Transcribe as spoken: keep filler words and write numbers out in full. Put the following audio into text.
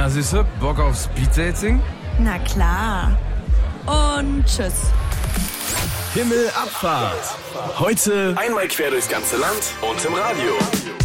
Na siehste, Bock auf Speeddating? Na klar. Und tschüss. Himmelabfahrt. Heute einmal quer durchs ganze Land und im Radio.